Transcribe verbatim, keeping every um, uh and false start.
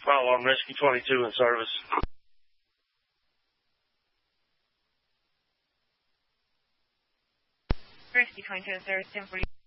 Fire alarm rescue twenty-two in service. Rescue twenty-two in service, ten forty.